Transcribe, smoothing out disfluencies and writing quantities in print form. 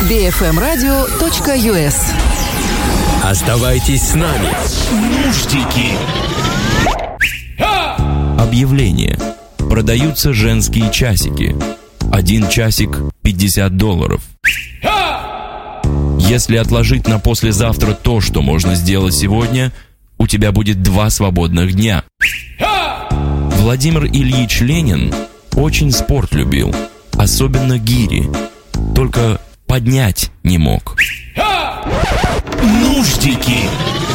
bfmradio.us. Оставайтесь с нами. Нуждики. Объявление. Продаются женские часики. 1 часик $50. Если отложить на послезавтра то, что можно сделать сегодня, у тебя будет 2 свободных дня. Владимир Ильич Ленин очень спорт любил, особенно гири. Только поднять не мог. Нуждики.